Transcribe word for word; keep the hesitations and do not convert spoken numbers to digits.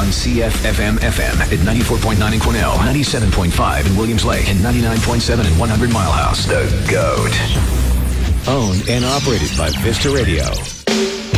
on C F F M F M at ninety-four point nine in Cornell, ninety-seven point five in Williams Lake, and ninety-nine point seven in one hundred Mile House. The GOAT. Owned and operated by Vista Radio.